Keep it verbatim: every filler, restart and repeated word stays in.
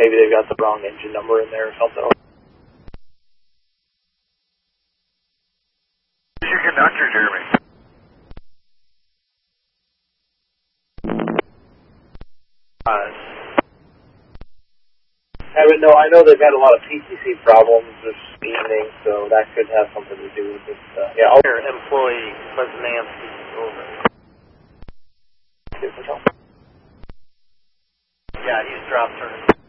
maybe they've got the wrong engine number in there or something. Who's your conductor, Jeremy? Uh, haven't, no, I know they've had a lot of P C C problems this evening, so that could have something to do with it. Uh, yeah, I'll... Here, employee, Buzz Nancy, over. Yeah, Yeah, he's dropped her.